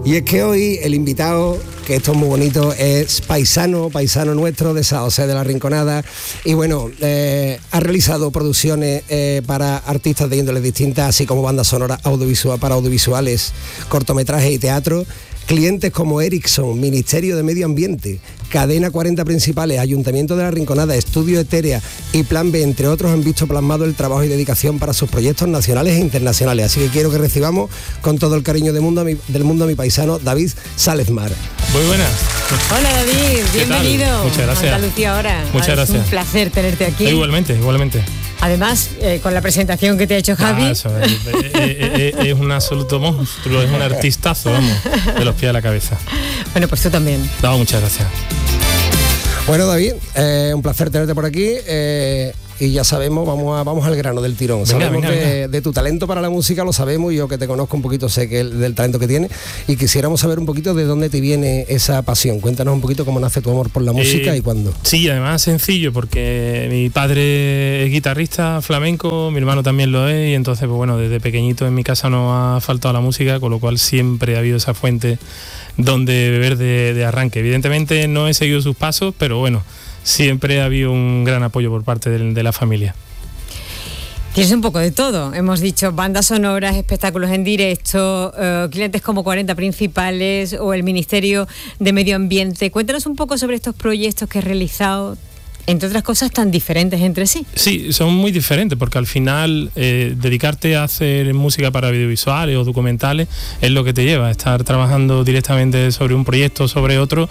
Y es que hoy el invitado, que esto es muy bonito, es paisano nuestro de San José de la Rinconada. Y bueno, ha realizado producciones para artistas de índoles distintas, así como bandas sonoras para audiovisuales, cortometrajes y teatro. Clientes como Ericsson, Ministerio de Medio Ambiente, Cadena 40 Principales, Ayuntamiento de la Rinconada, Estudio Etérea y Plan B, entre otros, han visto plasmado el trabajo y dedicación para sus proyectos nacionales e internacionales. Así que quiero que recibamos con todo el cariño del mundo a mi paisano David Salezmar. Muy buenas. Hola David, bienvenido. Muchas gracias. A Andalucía ahora. Muchas gracias. Es un placer tenerte aquí. Igualmente. Además, con la presentación que te ha hecho Javi. Es un absoluto monstruo, es un artistazo, vamos, de los pies a la cabeza. Bueno, pues tú también. No, muchas gracias. Bueno, David, un placer tenerte por aquí. Y ya sabemos, vamos al grano del tirón. Sabemos que de tu talento para la música lo sabemos, yo que te conozco un poquito sé que del talento que tienes, y quisiéramos saber un poquito de dónde te viene esa pasión. Cuéntanos un poquito cómo nace tu amor por la música y cuándo. Sí, además sencillo, porque mi padre es guitarrista flamenco, mi hermano también lo es, y entonces pues bueno, desde pequeñito en mi casa no ha faltado la música, con lo cual siempre ha habido esa fuente donde beber de arranque. Evidentemente no he seguido sus pasos, pero bueno, siempre ha habido un gran apoyo por parte de la familia. Tienes un poco de todo. Hemos dicho bandas sonoras, espectáculos en directo, clientes como 40 Principales o el Ministerio de Medio Ambiente. Cuéntanos un poco sobre estos proyectos que has realizado, entre otras cosas tan diferentes entre sí. Sí, son muy diferentes, porque al final dedicarte a hacer música para audiovisuales o documentales es lo que te lleva a estar trabajando directamente sobre un proyecto, sobre otro,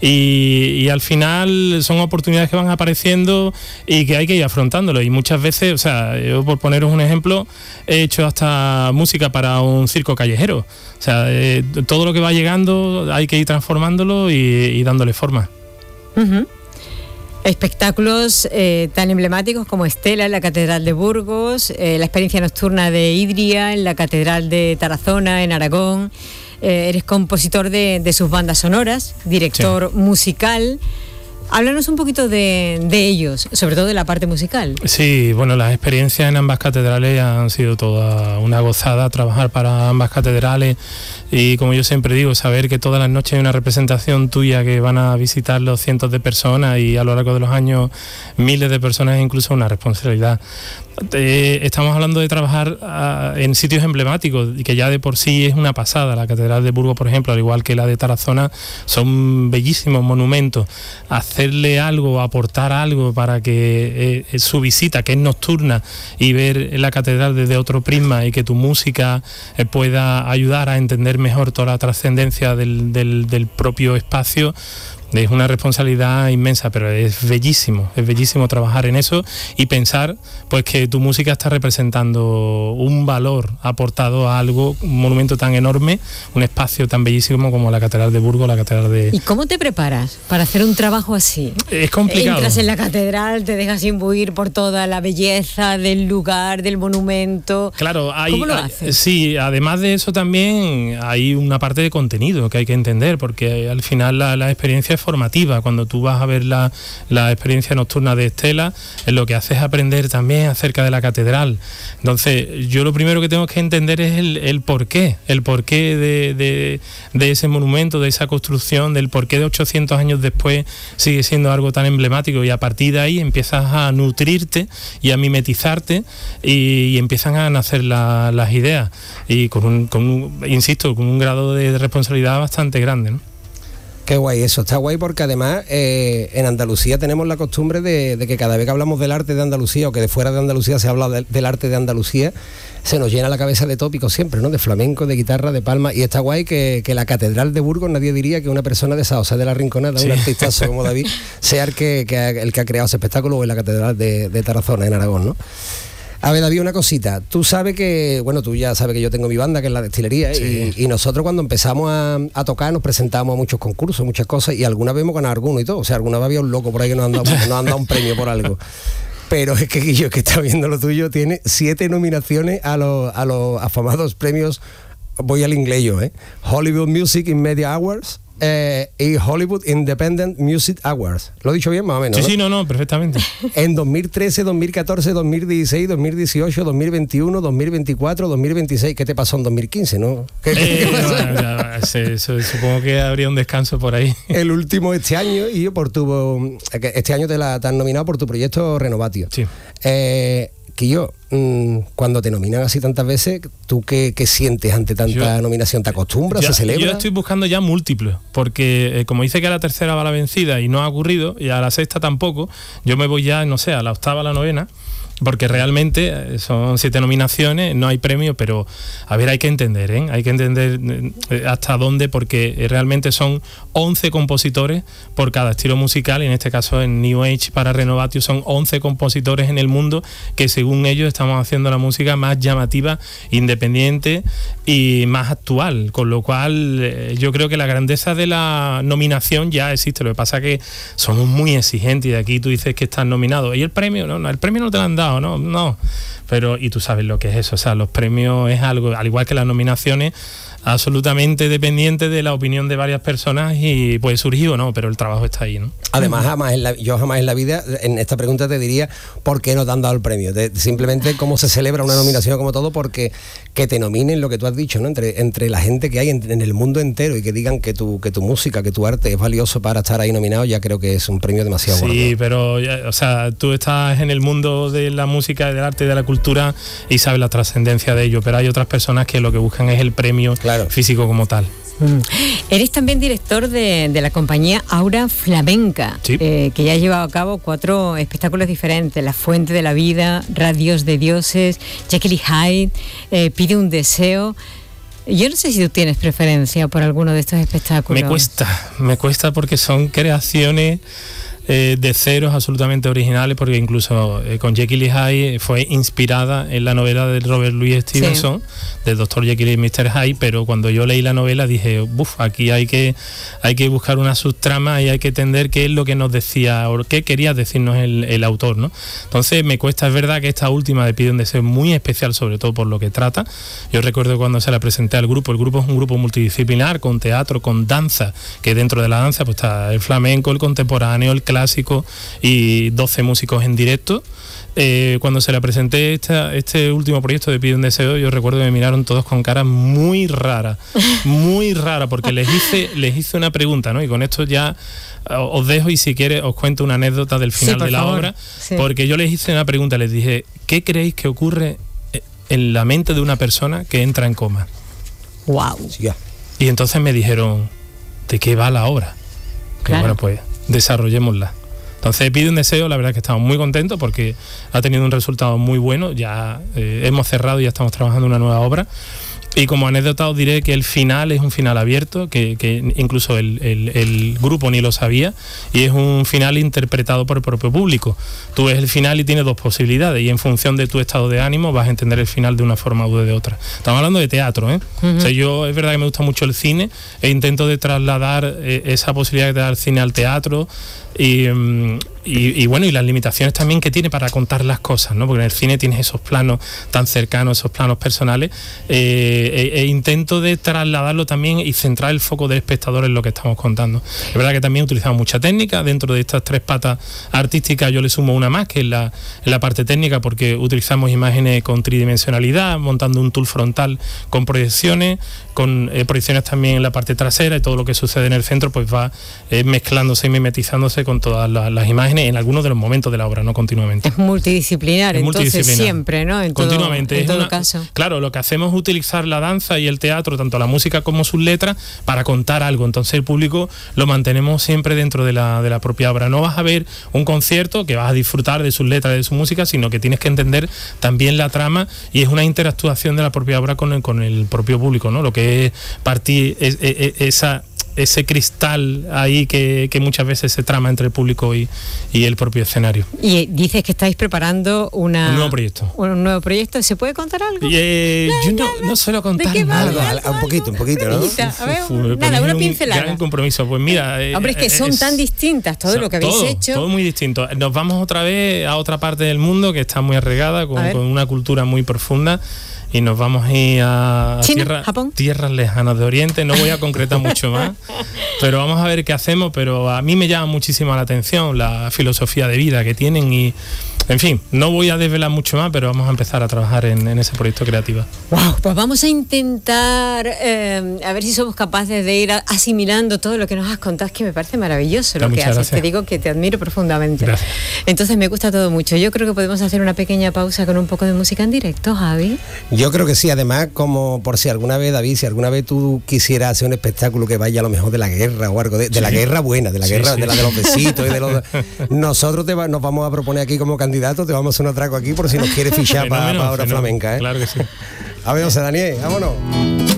y al final son oportunidades que van apareciendo y que hay que ir afrontándolo. Y muchas veces, o sea, yo por poneros un ejemplo, he hecho hasta música para un circo callejero. O sea, todo lo que va llegando hay que ir transformándolo y dándole forma. Uh-huh. Espectáculos tan emblemáticos como Estela en la Catedral de Burgos, la experiencia nocturna de Idria en la Catedral de Tarazona, en Aragón. Eres compositor de sus bandas sonoras, director musical. Háblanos un poquito de ellos, sobre todo de la parte musical. Sí, bueno, las experiencias en ambas catedrales han sido toda una gozada, trabajar para ambas catedrales, y como yo siempre digo, saber que todas las noches hay una representación tuya que van a visitarlo cientos de personas, y a lo largo de los años miles de personas, es incluso una responsabilidad. Estamos hablando de trabajar en sitios emblemáticos, y que ya de por sí es una pasada. La Catedral de Burgos, por ejemplo, al igual que la de Tarazona, son bellísimos monumentos. Hacerle algo, aportar algo para que su visita, que es nocturna, y ver la catedral desde otro prisma, y que tu música pueda ayudar a entender mejor toda la trascendencia del propio espacio, es una responsabilidad inmensa, pero es bellísimo trabajar en eso y pensar pues que tu música está representando un valor aportado a algo, un monumento tan enorme, un espacio tan bellísimo como la Catedral de Burgos, la Catedral de... ¿Y cómo te preparas para hacer un trabajo así? Es complicado. Entras en la catedral, te dejas imbuir por toda la belleza del lugar, del monumento. Claro, ¿Cómo lo haces? Sí, además de eso también hay una parte de contenido que hay que entender, porque al final la experiencia es formativa. Cuando tú vas a ver la experiencia nocturna de Estela, lo que haces es aprender también acerca de la catedral. Entonces, yo lo primero que tengo que entender es el porqué de ese monumento, de esa construcción, del porqué de 800 años después sigue siendo algo tan emblemático, y a partir de ahí empiezas a nutrirte y a mimetizarte, y empiezan a nacer las ideas, y con un grado de responsabilidad bastante grande, ¿no? Qué guay, eso está guay, porque además en Andalucía tenemos la costumbre de que cada vez que hablamos del arte de Andalucía, o que de fuera de Andalucía se habla del arte de Andalucía, se nos llena la cabeza de tópicos siempre, ¿no? De flamenco, de guitarra, de palma, y está guay que la Catedral de Burgos, nadie diría que una persona de San José de la Rinconada, sí, un artistazo como David, sea el que ha creado ese espectáculo, en la Catedral de Tarazona, en Aragón, ¿no? A ver, David, una cosita. Tú sabes que, bueno, tú ya sabes que yo tengo mi banda, que es La Destilería, sí, y nosotros cuando empezamos a tocar nos presentamos a muchos concursos, muchas cosas, y alguna vez hemos ganado alguno y todo. O sea, alguna vez había un loco por ahí que nos han dado un premio por algo. Pero es que Guillo, que está viendo lo tuyo, tiene 7 nominaciones a los afamados premios, voy al inglés yo, Hollywood Music in Media Awards, y Hollywood Independent Music Awards. ¿Lo he dicho bien, más o menos? Sí, no, perfectamente. En 2013, 2014, 2016, 2018, 2021, 2024, 2026. ¿Qué te pasó en 2015, no? ¿Qué pasó? supongo que habría un descanso por ahí. El último este año, y este año te han nominado por tu proyecto Renovatio. Sí. Quillo, cuando te nominan así tantas veces, ¿tú qué sientes ante tanta nominación? ¿Te acostumbras? ¿Se celebra? Yo estoy buscando ya múltiples, porque como dice que a la tercera va la vencida y no ha ocurrido, y a la sexta tampoco, yo me voy ya, no sé, a la octava, a la novena, porque realmente son 7 nominaciones, no hay premio, pero a ver, hay que entender hasta dónde, porque realmente son 11 compositores por cada estilo musical, y en este caso en New Age para Renovatio son 11 compositores en el mundo que según ellos estamos haciendo la música más llamativa, independiente y más actual, con lo cual yo creo que la grandeza de la nominación ya existe. Lo que pasa es que somos muy exigentes, y aquí tú dices que estás nominado, ¿y el premio? No, el premio no te lo han dado. No, pero y tú sabes lo que es eso, o sea, los premios es algo, al igual que las nominaciones, absolutamente dependiente de la opinión de varias personas, y puede surgir o no, pero el trabajo está ahí, ¿no? Además, yo jamás en la vida, en esta pregunta te diría ¿por qué no te han dado el premio? Simplemente cómo se celebra una nominación, como todo, porque que te nominen, lo que tú has dicho, ¿no? Entre la gente que hay en el mundo entero, y que digan que tu música, que tu arte es valioso para estar ahí nominado, ya creo que es un premio demasiado bueno. Sí, pero, o sea, tú estás en el mundo de la música, del arte y de la cultura y sabes la trascendencia de ello, pero hay otras personas que lo que buscan es el premio, claro, físico como tal. Eres también director de la compañía Aura Flamenca, sí, que ya ha llevado a cabo 4 espectáculos diferentes: La Fuente de la Vida, Radios de Dioses, Jekyll y Hyde, Pide un Deseo. Yo no sé si tú tienes preferencia por alguno de estos espectáculos. Me cuesta porque son creaciones de ceros absolutamente originales, porque incluso con Jekyll y Hyde fue inspirada en la novela de Robert Louis Stevenson, sí, del Dr. Jekyll y Mr. Hyde, pero cuando yo leí la novela dije, aquí hay que buscar una subtrama y hay que entender qué es lo que nos decía o qué quería decirnos el autor, ¿no? Entonces me cuesta, es verdad que esta última de Pide un Deseo es muy especial, sobre todo por lo que trata. Yo recuerdo cuando se la presenté al grupo, el grupo es un grupo multidisciplinar, con teatro, con danza, que dentro de la danza pues está el flamenco, el contemporáneo, el clásico, y 12 músicos en directo. Cuando se la presenté este último proyecto de Pide un Deseo, yo recuerdo que me miraron todos con cara muy rara, porque les hice una pregunta, ¿no? Y con esto ya os dejo, y si quieres os cuento una anécdota del final de la obra, sí, porque yo les hice una pregunta, les dije, ¿qué creéis que ocurre en la mente de una persona que entra en coma? Wow. Y entonces me dijeron, ¿de qué va la obra? Claro. Bueno, pues desarrollémosla. Entonces Pide un Deseo, la verdad es que estamos muy contentos porque ha tenido un resultado muy bueno. Ya hemos cerrado y ya estamos trabajando en una nueva obra. Y como anécdota os diré que el final es un final abierto, que incluso el grupo ni lo sabía, y es un final interpretado por el propio público. Tú ves el final y tienes 2 posibilidades, y en función de tu estado de ánimo vas a entender el final de una forma u de otra. Estamos hablando de teatro, ¿eh? Uh-huh. O sea, yo es verdad que me gusta mucho el cine e intento de trasladar esa posibilidad que te da el cine al teatro, y bueno, y las limitaciones también que tiene para contar las cosas, ¿no? Porque en el cine tienes esos planos tan cercanos, esos planos personales, e intento de trasladarlo también y centrar el foco del espectador en lo que estamos contando. Es verdad que también utilizamos mucha técnica. Dentro de estas 3 patas artísticas yo le sumo una más, que es la parte técnica, porque utilizamos imágenes con tridimensionalidad, montando un tool frontal con proyecciones también en la parte trasera, y todo lo que sucede en el centro pues va mezclándose y mimetizándose con todas las imágenes en algunos de los momentos de la obra, no continuamente. Es multidisciplinar, entonces siempre, ¿no? Continuamente. En todo caso. Claro, lo que hacemos es utilizar la danza y el teatro, tanto la música como sus letras, para contar algo. Entonces el público lo mantenemos siempre dentro de la propia obra. No vas a ver un concierto que vas a disfrutar de sus letras, de su música, sino que tienes que entender también la trama, y es una interactuación de la propia obra con el propio público, ¿no? Lo que es partir ese cristal ahí que muchas veces se trama entre el público y el propio escenario. Y dices que estáis preparando un nuevo proyecto. ¿Un nuevo proyecto? ¿Se puede contar algo? Yo no suelo contar nada. Un poquito, ¿no? A ver, una pincelada. Gran compromiso. Pues mira... Hombre, es que son tan distintas todo lo que habéis hecho. Todo muy distinto. Nos vamos otra vez a otra parte del mundo que está muy arraigada, con una cultura muy profunda. Y nos vamos a ir a tierras lejanas de Oriente. No voy a concretar mucho más, pero vamos a ver qué hacemos. Pero a mí me llama muchísimo la atención la filosofía de vida que tienen, y En fin, no voy a desvelar mucho más, pero vamos a empezar a trabajar en ese proyecto creativo. Wow, pues vamos a intentar a ver si somos capaces de ir asimilando todo lo que nos has contado. Es que me parece maravilloso lo que haces. Gracias. Te digo que te admiro profundamente. Gracias. Entonces me gusta todo mucho. Yo creo que podemos hacer una pequeña pausa con un poco de música en directo, Javi. Yo creo que sí, además, como por si alguna vez, David, si alguna vez tú quisieras hacer un espectáculo que vaya a lo mejor de la guerra o algo, de la guerra buena, de la guerra, de la de los besitos y de los... Nosotros nos vamos a proponer aquí como candidato, te vamos a hacer un atraco aquí por si nos quieres fichar para Hora Flamenca, ¿eh? Claro que sí. A ver, José Daniel, vámonos.